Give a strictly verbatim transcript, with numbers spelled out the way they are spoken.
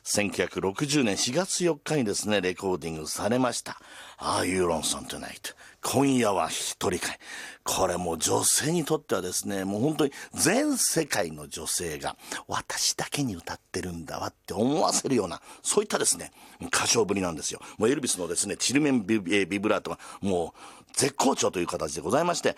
せんきゅうひゃくろくじゅうねんしがつよっかにですね、レコーディングされました。Are You Lonesome Tonight？ 今夜は一人かい。これもう女性にとってはですね、もう本当に全世界の女性が私だけに歌ってるんだわって思わせるような、そういったですね、歌唱ぶりなんですよ。もうエルビスのですね、チルメンビビブラートがもう絶好調という形でございまして、